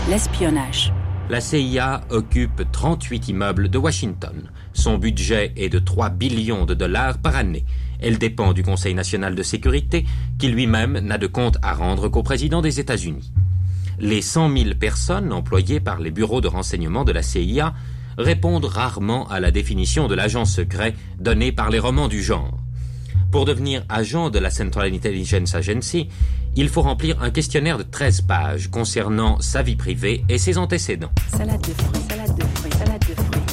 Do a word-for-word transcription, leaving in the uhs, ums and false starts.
L'espionnage. La C I A occupe trente-huit immeubles de Washington. Son budget est de trois billions de dollars par année. Elle dépend du Conseil national de sécurité, qui lui-même n'a de compte à rendre qu'au président des États-Unis. Les cent mille personnes employées par les bureaux de renseignement de la C I A répondent rarement à la définition de l'agent secret donnée par les romans du genre. Pour devenir agent de la Central Intelligence Agency, il faut remplir un questionnaire de treize pages concernant sa vie privée et ses antécédents. Salade de fruits, salade de fruits, salade